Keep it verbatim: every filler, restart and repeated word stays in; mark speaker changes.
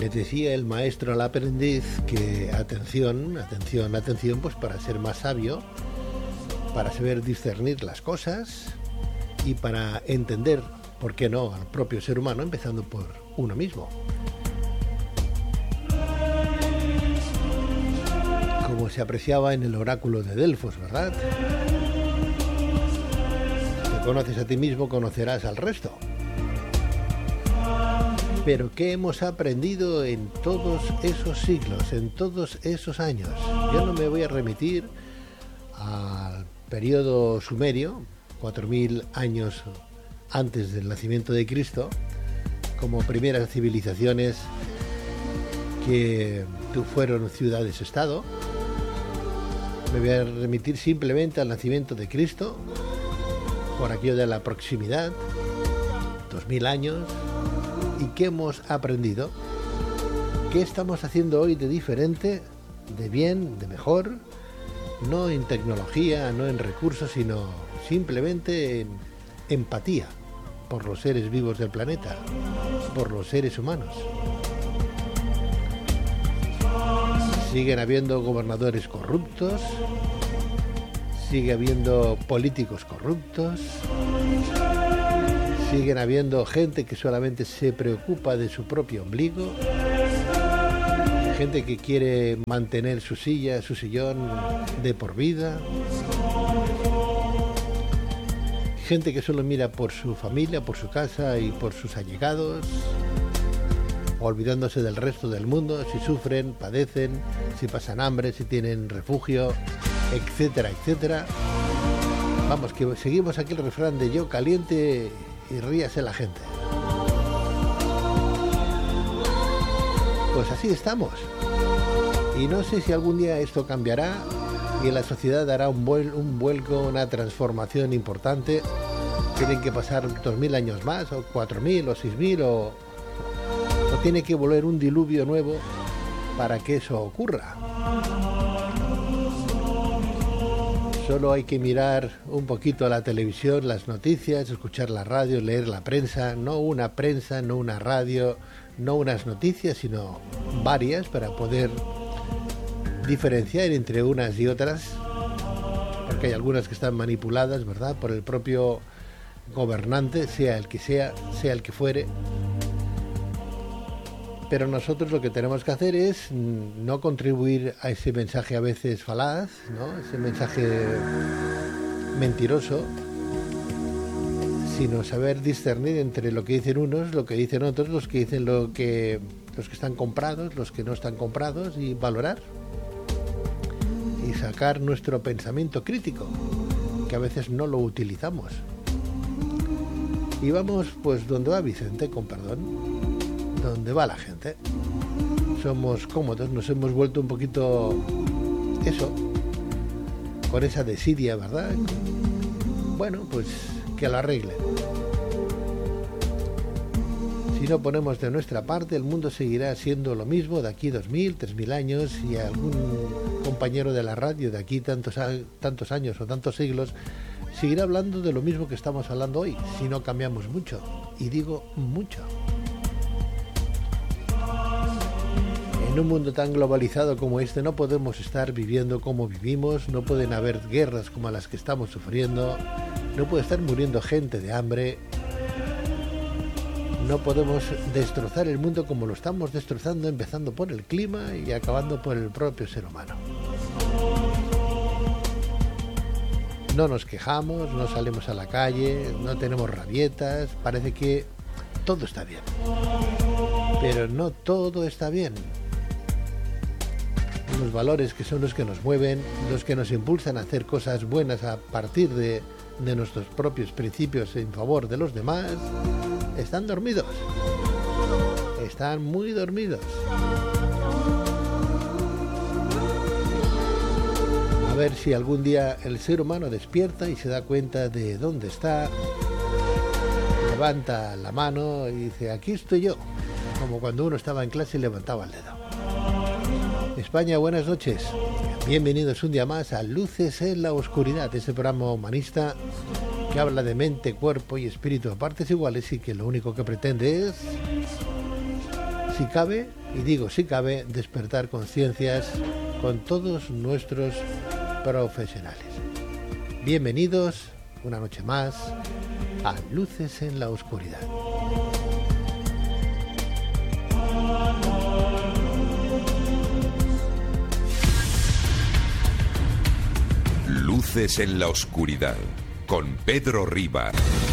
Speaker 1: Les decía el maestro al aprendiz que atención, atención, atención, pues para ser más sabio, para saber discernir las cosas y para entender, ¿por qué no?, al propio ser humano, empezando por uno mismo. Como se apreciaba en el oráculo de Delfos, ¿verdad? Si te conoces a ti mismo, conocerás al resto. Pero ¿qué hemos aprendido en todos esos siglos, en todos esos años? Yo no me voy a remitir al periodo sumerio, cuatro mil años antes del nacimiento de Cristo, como primeras civilizaciones que fueron ciudades-estado. Me voy a remitir simplemente al nacimiento de Cristo, por aquello de la proximidad, dos mil años. ¿Y qué hemos aprendido? ¿Qué estamos haciendo hoy de diferente, de bien, de mejor? No en tecnología, no en recursos, sino simplemente en empatía por los seres vivos del planeta, por los seres humanos. Siguen habiendo gobernadores corruptos, sigue habiendo políticos corruptos, siguen habiendo gente que solamente se preocupa de su propio ombligo, gente que quiere mantener su silla, su sillón de por vida, gente que solo mira por su familia, por su casa y por sus allegados, olvidándose del resto del mundo, si sufren, padecen, si pasan hambre, si tienen refugio, etcétera, etcétera. Vamos, que seguimos aquí el refrán de yo caliente y ríase la gente. Pues así estamos. Y no sé si algún día esto cambiará y la sociedad dará un, vuel, un vuelco, una transformación importante. Tienen que pasar dos mil años más, o cuatro mil, o seis mil, o, o tiene que volver un diluvio nuevo para que eso ocurra. Solo hay que mirar un poquito la televisión, las noticias, escuchar la radio, leer la prensa, no una prensa, no una radio, no unas noticias, sino varias para poder diferenciar entre unas y otras, porque hay algunas que están manipuladas, ¿verdad?, por el propio gobernante, sea el que sea, sea el que fuere. Pero nosotros lo que tenemos que hacer es no contribuir a ese mensaje a veces falaz, ¿no?, ese mensaje mentiroso, sino saber discernir entre lo que dicen unos, lo que dicen otros, los que dicen lo que los que están comprados, los que no están comprados, y valorar y sacar nuestro pensamiento crítico, que a veces no lo utilizamos. Y vamos pues donde va Vicente, con perdón, donde va la gente. Somos cómodos, nos hemos vuelto un poquito eso, con esa desidia, ¿verdad? Bueno, pues que lo arreglen. Si no ponemos de nuestra parte, el mundo seguirá siendo lo mismo de aquí dos mil, tres mil años, y algún compañero de la radio de aquí tantos, tantos años o tantos siglos seguirá hablando de lo mismo que estamos hablando hoy, si no cambiamos mucho. Y digo mucho. En un mundo tan globalizado como este no podemos estar viviendo como vivimos, no pueden haber guerras como las que estamos sufriendo, no puede estar muriendo gente de hambre, no podemos destrozar el mundo como lo estamos destrozando, empezando por el clima y acabando por el propio ser humano. No nos quejamos, no salimos a la calle, no tenemos rabietas, parece que todo está bien. Pero no todo está bien. Los valores que son los que nos mueven, los que nos impulsan a hacer cosas buenas a partir de, de nuestros propios principios en favor de los demás, están dormidos. Están muy dormidos. A ver si algún día el ser humano despierta y se da cuenta de dónde está, levanta la mano y dice, aquí estoy yo, como cuando uno estaba en clase y levantaba el dedo. España, buenas noches. Bienvenidos un día más a Luces en la Oscuridad, ese programa humanista que habla de mente, cuerpo y espíritu a partes iguales y que lo único que pretende es, si cabe, y digo si cabe despertar conciencias con todos nuestros profesionales. Bienvenidos una noche más a Luces en la Oscuridad.
Speaker 2: Luces en la Oscuridad con Pedro Riba.